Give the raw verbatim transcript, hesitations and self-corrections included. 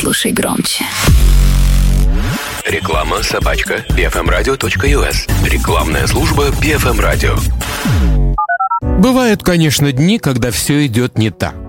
слушай громче. Реклама собачка би эф эм радио точка ю эс. Рекламная служба би эф эм Radio. Бывают, конечно, дни, когда все идет не так.